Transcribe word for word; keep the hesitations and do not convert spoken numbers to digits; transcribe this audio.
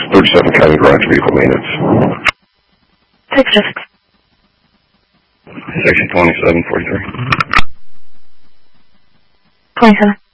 thirty-seven County Garage Vehicle Maintenance. Take shift. Section twenty-seven forty-three. twenty-seven.